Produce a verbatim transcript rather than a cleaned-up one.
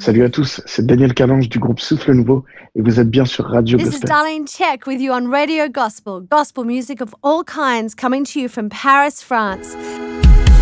Salut à tous, c'est Daniel Calange du groupe Souffle Nouveau et vous êtes bien sur Radio This is Gospel. Darlene Check with you on Radio Gospel, gospel music of all kinds coming to you from Paris, France.